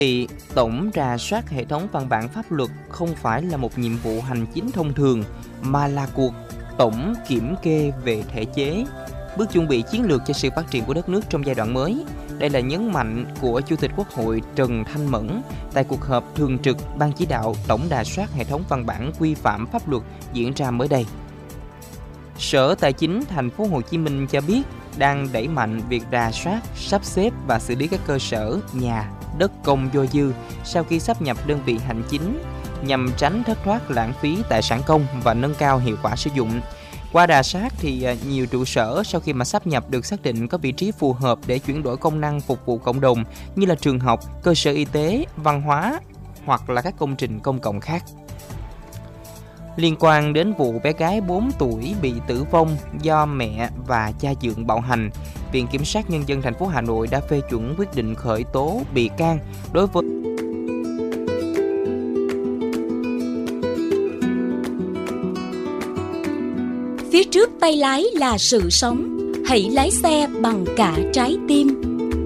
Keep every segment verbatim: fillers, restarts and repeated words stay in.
Thì tổng rà soát hệ thống văn bản pháp luật không phải là một nhiệm vụ hành chính thông thường, mà là cuộc tổng kiểm kê về thể chế, bước chuẩn bị chiến lược cho sự phát triển của đất nước trong giai đoạn mới. Đây là nhấn mạnh của Chủ tịch Quốc hội Trần Thanh Mẫn tại cuộc họp thường trực Ban chỉ đạo tổng rà soát hệ thống văn bản quy phạm pháp luật diễn ra mới đây. Sở Tài chính Thành phố Hồ Chí Minh cho biết đang đẩy mạnh việc rà soát, sắp xếp và xử lý các cơ sở, nhà, đất công vô dư sau khi sáp nhập đơn vị hành chính nhằm tránh thất thoát lãng phí tài sản công và nâng cao hiệu quả sử dụng. Qua rà soát thì nhiều trụ sở sau khi mà sáp nhập được xác định có vị trí phù hợp để chuyển đổi công năng phục vụ cộng đồng như là trường học, cơ sở y tế, văn hóa hoặc là các công trình công cộng khác. Liên quan đến vụ bé gái bốn tuổi bị tử vong do mẹ và cha dượng bạo hành, Viện Kiểm sát Nhân dân thành phố Hà Nội đã phê chuẩn quyết định khởi tố bị can đối với Phía trước tay lái là sự sống, hãy lái xe bằng cả trái tim.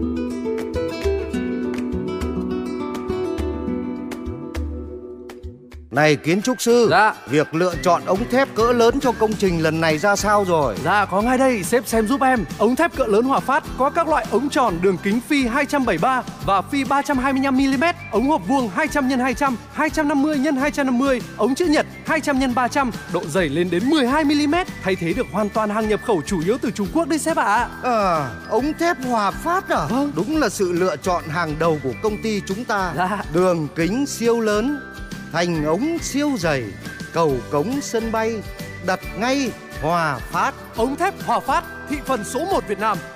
Này kiến trúc sư, dạ. Việc lựa chọn ống thép cỡ lớn cho công trình lần này ra sao rồi? Dạ có ngay đây, sếp xem giúp em. Ống thép cỡ lớn Hòa Phát có các loại ống tròn đường kính phi hai trăm bảy mươi ba và phi ba trăm hai mươi lăm mi li mét, ống hộp vuông hai trăm nhân hai trăm, hai trăm năm mươi nhân hai trăm năm mươi, ống chữ nhật hai trăm nhân ba trăm, độ dày lên đến mười hai mi li mét, thay thế được hoàn toàn hàng nhập khẩu chủ yếu từ Trung Quốc đấy sếp ạ. À. à, ống thép Hòa Phát à? Vâng. Đúng là sự lựa chọn hàng đầu của công ty chúng ta. Dạ. Đường kính siêu lớn, thành ống siêu dày, cầu cống sân bay, đặt ngay Hòa Phát. Ống thép Hòa Phát, thị phần số một Việt Nam.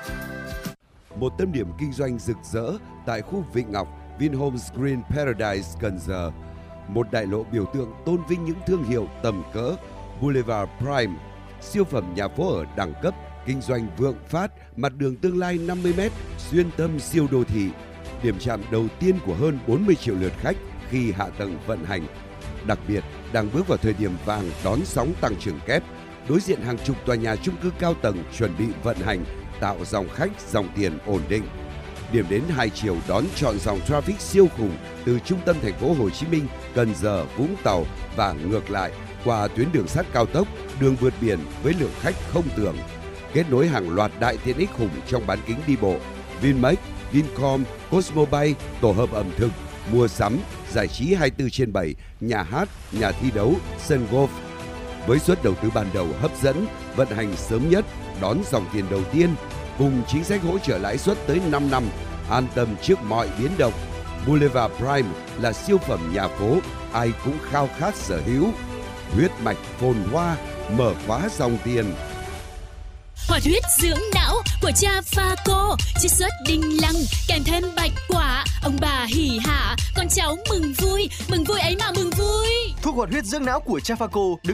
Một tâm điểm kinh doanh rực rỡ tại khu Vịnh Ngọc, Vinhomes Green Paradise, Cần Giờ. Một đại lộ biểu tượng tôn vinh những thương hiệu tầm cỡ. Boulevard Prime, siêu phẩm nhà phố ở đẳng cấp, kinh doanh vượng phát, mặt đường tương lai năm mươi mét, xuyên tâm siêu đô thị. Điểm chạm đầu tiên của hơn bốn mươi triệu lượt khách khi hạ tầng vận hành. Đặc biệt, đang bước vào thời điểm vàng đón sóng tăng trưởng kép, đối diện hàng chục tòa nhà chung cư cao tầng chuẩn bị vận hành, tạo dòng khách, dòng tiền ổn định. Điểm đến hai chiều đón trọn dòng traffic siêu khủng từ trung tâm thành phố Hồ Chí Minh, Cần Giờ, Vũng Tàu và ngược lại qua tuyến đường sắt cao tốc, đường vượt biển với lượng khách không tưởng. Kết nối hàng loạt đại tiện ích khủng trong bán kính đi bộ, Vinmec, Vincom, Cosmobay, tổ hợp ẩm thực, mua sắm, giải trí hai mươi bốn trên bảy, nhà hát, nhà thi đấu, sân golf. Với suất đầu tư ban đầu hấp dẫn, vận hành sớm nhất, đón dòng tiền đầu tiên, cùng chính sách hỗ trợ lãi suất tới năm năm, an tâm trước mọi biến động. Boulevard Prime là siêu phẩm nhà phố, ai cũng khao khát sở hữu. Huyết mạch phồn hoa, mở khóa dòng tiền. Hoạt huyết dưỡng não của cha Phaco, chiết xuất đinh lăng kèm thêm bạch quả, ông bà hỉ hả, con cháu mừng vui, mừng vui ấy mà mừng vui. Thuốc hoạt huyết dưỡng não của cha Phaco được